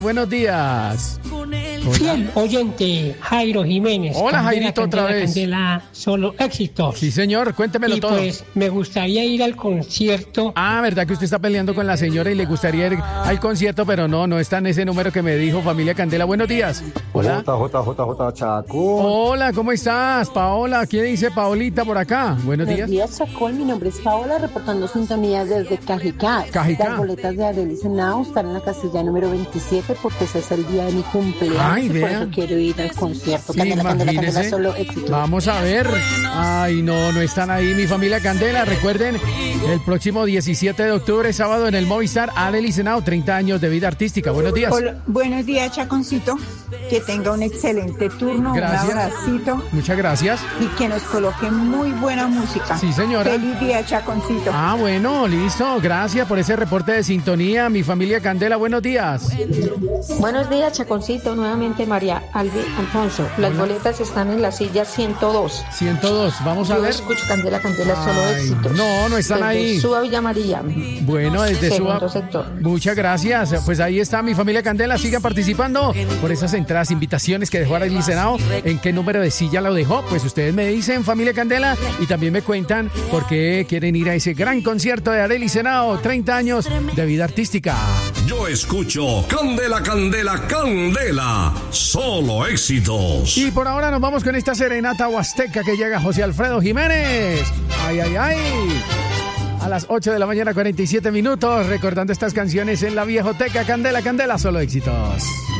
Buenos días. Fiel oyente, Jairo Jiménez. Hola, Jairito, otra vez. Candela, solo éxitos. Sí, señor, cuéntemelo todo. Pues me gustaría ir al concierto. ¿Verdad que usted está peleando con la señora y le gustaría ir al concierto, pero no está en ese número que me dijo Familia Candela? Buenos días. Hola. JJJ Chaco. Hola, ¿cómo estás, Paola? ¿Quién dice Paolita por acá? Buenos días. Buenos días, Chacón. Mi nombre es Paola, reportando sintonía desde Cajicá. Las boletas de Adele Senao están en la casilla número 27 porque ese es el día de mi cumpleaños. Ay, y por vea. eso quiero ir al concierto. Sí, Candela, solo éxito. Vamos a ver. Ay, no están ahí mi Familia Candela. Recuerden, el próximo 17 de octubre, sábado, en el Movistar, Adele Senao, 30 años de vida artística. Buenos días. Hola, buenos días, Chaconcito. Que tenga un excelente turno. Gracias. Un abracito. Muchas gracias. Y que nos coloque muy buena música. Sí, señora. Feliz día, Chaconcito. Bueno, listo. Gracias por ese reporte de sintonía. Mi Familia Candela, buenos días. Buenos días, Chaconcito. Nuevamente, María Alfonso. Las boletas están en la silla 102. 102, vamos a ver. Escucho Candela, solo éxitos. No están desde ahí. Suba Villa María. Bueno, desde Suba. Sector. Muchas gracias. Pues ahí está mi Familia Candela. Sigan participando por esas entradas, invitaciones que dejó Adele Senao. ¿En qué número de silla lo dejó? Pues ustedes me dicen, Familia Candela, y también me cuentan por qué quieren ir a ese gran concierto de Adele Senao, 30 años de vida artística. Yo escucho Candela, Candela, Candela, solo éxitos. Y por ahora nos vamos con esta serenata huasteca que llega José Alfredo Jiménez. Ay. A las 8 de la mañana, 47 minutos, recordando estas canciones en la Viejoteca. Candela, Candela, solo éxitos.